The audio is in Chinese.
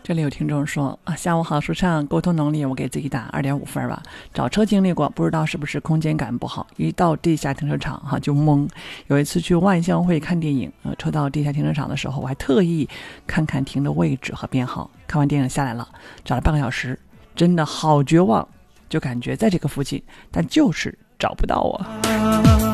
这里有听众说下午好舒畅，沟通能力我给自己打2.5分吧。找车经历过，不知道是不是空间感不好，一到地下停车场就懵。有一次去万象汇看电影，车到地下停车场的时候，我还特意看看停的位置和编号。看完电影下来了，找了半个小时，真的好绝望，就感觉在这个附近，但就是找不到我。